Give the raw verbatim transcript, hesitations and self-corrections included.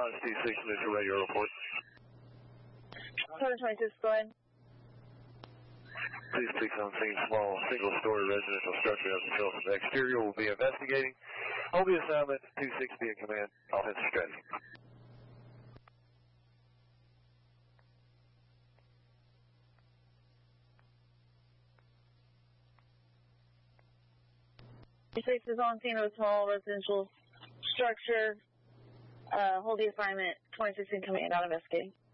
Odyssey two six, initial radio report. Tower twenty-six, go ahead. two six on scene, small single-story residential structure has been built from the exterior. We'll be investigating. Hold the assignment, two six be in command, offensive strategy. two six is on scene of a small residential structure. Uh, hold the assignment, twenty-six in command, out investigating.